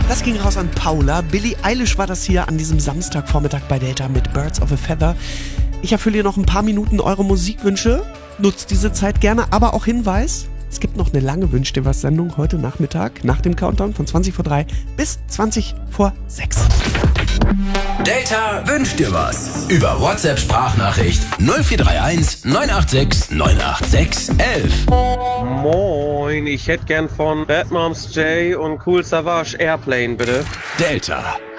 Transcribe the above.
Das ging raus an Paula. Billie Eilish war das hier an diesem Samstagvormittag bei Delta mit Birds of a Feather. Ich erfülle hier noch ein paar Minuten eure Musikwünsche. Nutzt diese Zeit gerne, aber auch Hinweis: Es gibt noch eine lange Wünsch-dir-was-Sendung heute Nachmittag nach dem Countdown von 20:03 bis 20:06. Delta wünscht dir was. Über WhatsApp-Sprachnachricht 0431 986 986 11. Moin, ich hätte gern von Bad Moms J und Cool Savage Airplane, bitte. Delta.